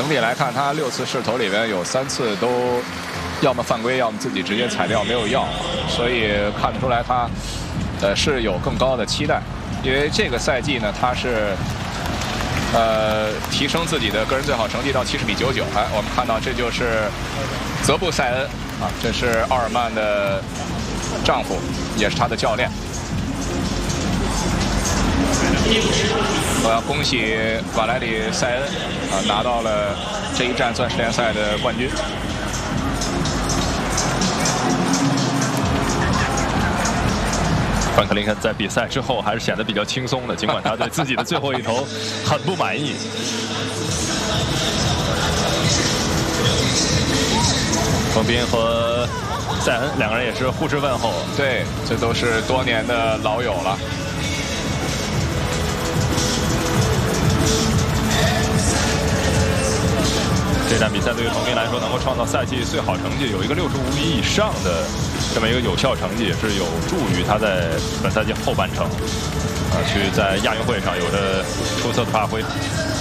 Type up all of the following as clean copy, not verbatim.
整体来看，他6次试投里面有3次都要么犯规，要么自己直接踩掉没有要，所以看得出来他是有更高的期待。因为这个赛季呢，他是提升自己的个人最好成绩到70.99米。哎，我们看到这就是泽布塞恩啊，这是奥尔曼的丈夫，也是他的教练。我要恭喜瓦莱里塞恩啊，拿到了这一站钻石联赛的冠军。 范克林肯在比赛之后还是显得比较轻松的，尽管他对自己的最后一投很不满意。冯彬和塞恩两个人也是互致问候， 对，这都是多年的老友了。 这场比赛对于冯彬来说，能够创造赛季最好成绩，有一个65米以上的这么一个有效成绩，也是有助于他在本赛季后半程去在亚运会上有着出色的发挥。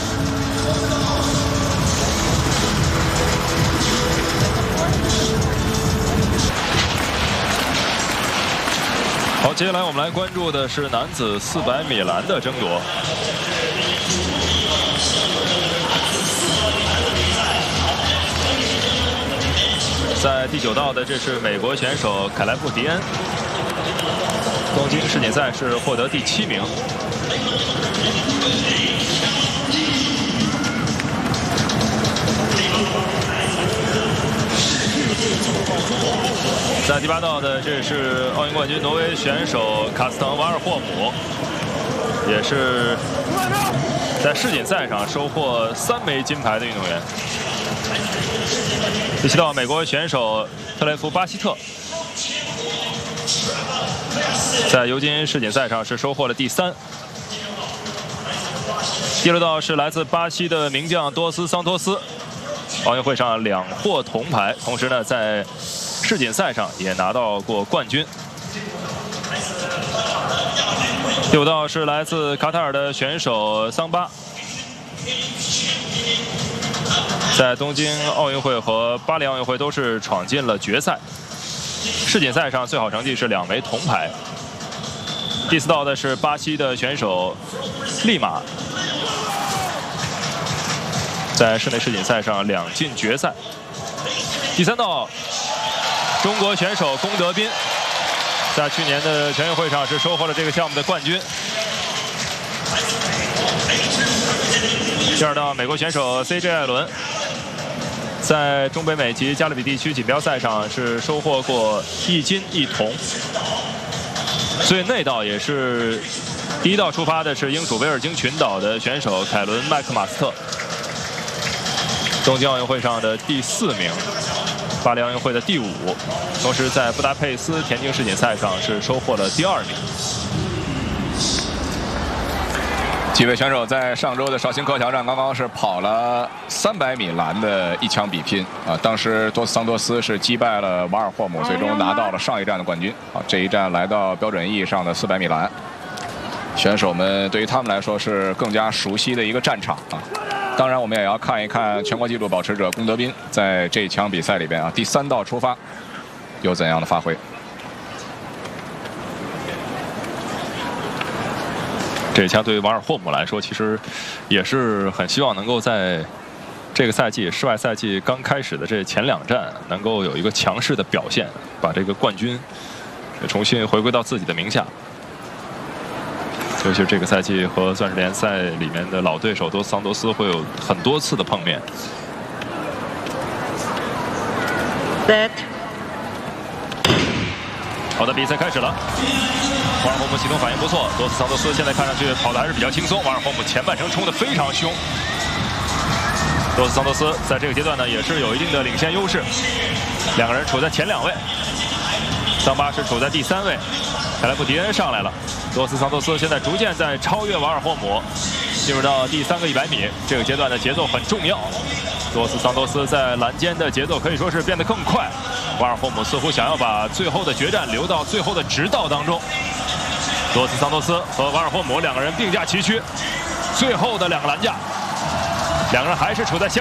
好，接下来我们来关注的是男子400米栏的争夺。在第9道的，这是美国选手凯莱布·迪恩，东京世锦赛是获得第7名。在第8道的，这是奥运冠军挪威选手卡斯滕·瓦尔霍姆，也是在世锦赛上收获3枚金牌的运动员。第7道，美国选手特雷弗·巴希特在尤金世锦赛上是收获了第3。第6道是来自巴西的名将多斯·桑托斯，奥运会上2获铜牌，同时呢在世锦赛上也拿到过冠军。第5道是来自卡塔尔的选手桑巴，在东京奥运会和巴黎奥运会都是闯进了决赛。世锦赛上最好成绩是2枚铜牌。第4道的是巴西的选手利马，在室内世锦赛上2进决赛。第3道，中国选手龚德斌，在去年的全运会上是收获了这个项目的冠军。第2道，美国选手 CJ 艾伦，在中北美及加勒比地区锦标赛上是收获过1金1铜，所以那道也是第1道出发的是英属维尔京群岛的选手凯伦·麦克马斯特，东京奥运会上的第4名，巴黎奥运会的第5，同时在布达佩斯田径世锦赛上是收获了第2名。 几位选手在上周的绍兴柯桥站刚刚是跑了300米栏的一枪比拼啊，当时多斯桑托斯是击败了瓦尔霍姆，最终拿到了上一站的冠军啊。这一站来到标准意义上的400米栏，选手们对于他们来说是更加熟悉的一个战场啊。当然，我们也要看一看全国纪录保持者龚德斌在这一场比赛里边啊，第3道出发有怎样的发挥。 这一枪对于瓦尔霍姆来说，其实也是很希望能够在这个赛季室外赛季刚开始的这前2站，能够有一个强势的表现，把这个冠军重新回归到自己的名下。尤其是这个赛季和钻石联赛里面的老对手多斯桑托斯会有很多次的碰面。好的，比赛开始了。瓦尔霍姆启动反应不错，多斯桑托斯现在看上去跑的还是比较轻松。瓦尔霍姆前半程冲得非常凶，多斯桑托斯在这个阶段呢也是有一定的领先优势，两个人处在前2位，桑巴是处在第3位，凯莱布·迪恩上来了，多斯桑托斯现在逐渐在超越瓦尔霍姆，进入到第3个100米，这个阶段的节奏很重要。多斯桑托斯在栏间的节奏可以说是变得更快，瓦尔霍姆似乎想要把最后的决战留到最后的直道当中。多斯桑托斯和瓦尔霍姆两个人并驾齐驱，最后的2个栏架，两个人还是处在